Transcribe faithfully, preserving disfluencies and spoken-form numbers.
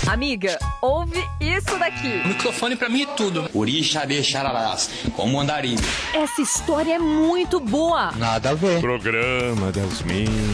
Amiga, ouve isso daqui. O microfone pra mim é tudo. Orixá de Xararás, como andarilho. Essa história é muito boa. Nada a ver. Programa das Minas.